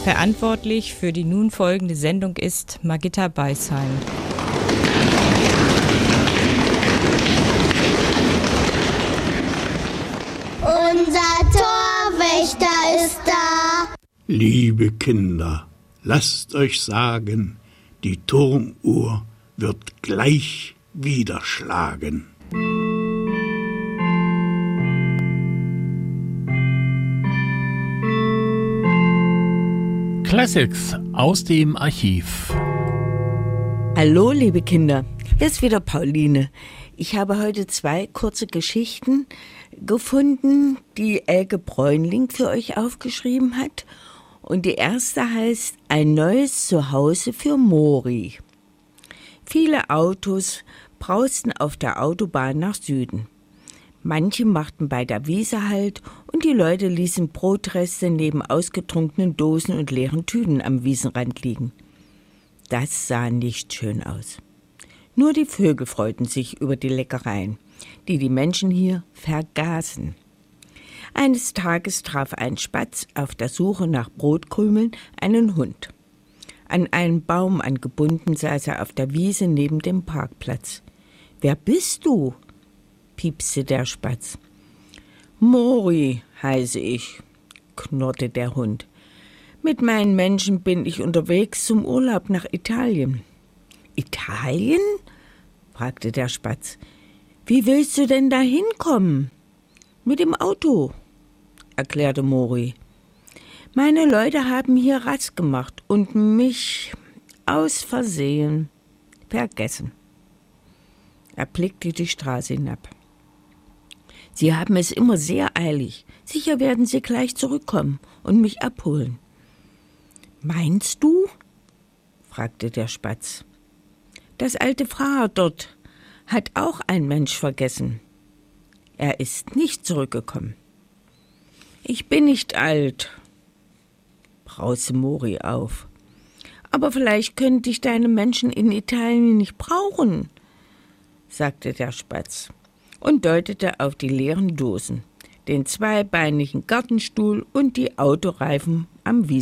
Verantwortlich für die nun folgende Sendung ist Margitta Beisheim. Unser Torwächter ist da. Liebe Kinder, lasst euch sagen, die Turmuhr wird gleich wieder schlagen. Classics aus dem Archiv. Hallo, liebe Kinder, hier ist wieder Pauline. Ich habe heute 2 kurze Geschichten gefunden, die Elke Bräunling für euch aufgeschrieben hat. Und die erste heißt Ein neues Zuhause für Mori. Viele Autos brausten auf der Autobahn nach Süden. Manche machten bei der Wiese Halt und die Leute ließen Brotreste neben ausgetrunkenen Dosen und leeren Tüten am Wiesenrand liegen. Das sah nicht schön aus. Nur die Vögel freuten sich über die Leckereien, die die Menschen hier vergaßen. Eines Tages traf ein Spatz auf der Suche nach Brotkrümeln einen Hund. An einen Baum angebunden saß er auf der Wiese neben dem Parkplatz. »Wer bist du?« piepste der Spatz. »Mori heiße ich«, knurrte der Hund. »Mit meinen Menschen bin ich unterwegs zum Urlaub nach Italien.« »Italien?« fragte der Spatz. »Wie willst du denn da hinkommen?« »Mit dem Auto«, erklärte Mori. »Meine Leute haben hier Rast gemacht und mich aus Versehen vergessen.« Er blickte die Straße hinab. »Sie haben es immer sehr eilig. Sicher werden Sie gleich zurückkommen und mich abholen.« »Meinst du?« fragte der Spatz. »Das alte Fahrrad dort hat auch ein Mensch vergessen. Er ist nicht zurückgekommen.« »Ich bin nicht alt«, brauste Mori auf. »Aber vielleicht können dich deine Menschen in Italien nicht brauchen«, sagte der Spatz und deutete auf die leeren Dosen, den zweibeinigen Gartenstuhl und die Autoreifen am Wiesen.